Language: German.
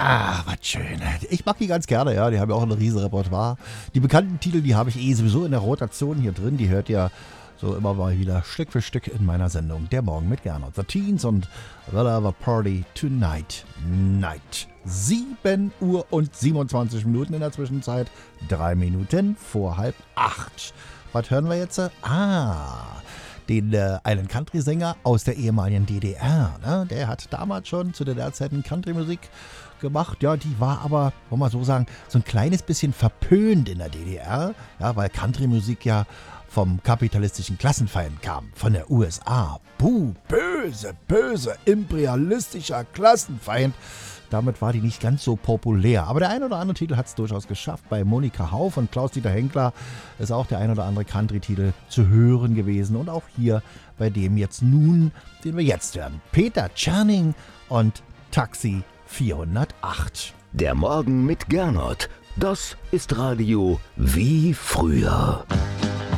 Ah, was schön. Ich mag die ganz gerne, ja. Die haben ja auch ein riesen Repertoire. Die bekannten Titel, die habe ich sowieso in der Rotation hier drin. Die hört ihr so immer mal wieder Stück für Stück in meiner Sendung Der Morgen mit Gernot. The Teens und We'll Have a Party Tonight Night. 7 Uhr und 27 Minuten in der Zwischenzeit. 3 Minuten vor 7:30. Was hören wir jetzt? Einen Country-Sänger aus der ehemaligen DDR. Ne? Der hat damals schon zu DDR-Zeiten Country-Musik gemacht. Ja, die war aber, wollen wir so sagen, so ein kleines bisschen verpönt in der DDR. Ja, weil Country-Musik ja vom kapitalistischen Klassenfeind kam, von der USA. Böse, imperialistischer Klassenfeind. Damit war die nicht ganz so populär. Aber der ein oder andere Titel hat es durchaus geschafft. Bei Monika Hauf und Klaus-Dieter Henkler ist auch der ein oder andere Country-Titel zu hören gewesen. Und auch hier bei dem jetzt nun, den wir jetzt hören. Peter Czerning und Taxi 408. Der Morgen mit Gernot. Das ist Radio wie früher.